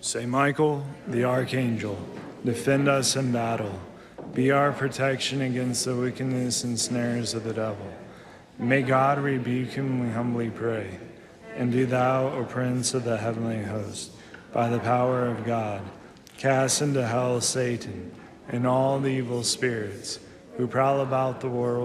Saint Michael, the archangel, defend us in battle. Be our protection against the wickedness and snares of the devil. May God rebuke him, we humbly pray. And do thou, O Prince of the heavenly host, by the power of God, cast into hell Satan and all the evil spirits who prowl about the world